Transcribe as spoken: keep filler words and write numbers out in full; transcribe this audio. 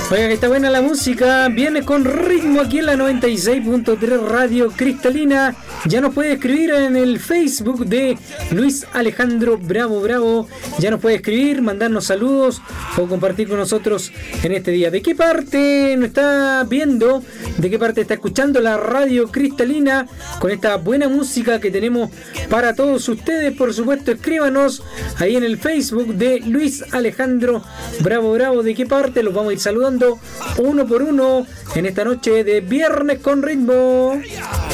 Oiga, que está buena la música. Viene con ritmo aquí en la noventa y seis punto tres Radio Cristalina. Ya nos puede escribir en el Facebook de Luis Alejandro Bravo Bravo. Ya nos puede escribir, mandarnos saludos o compartir con nosotros en este día. ¿De qué parte nos está viendo? ¿De qué parte está escuchando la Radio Cristalina? Con esta buena música que tenemos para todos ustedes. Por supuesto, escríbanos ahí en el Facebook de Luis Alejandro Bravo Bravo. ¿De qué parte? Los vamos a ir saludando uno por uno en esta noche de Viernes con Ritmo.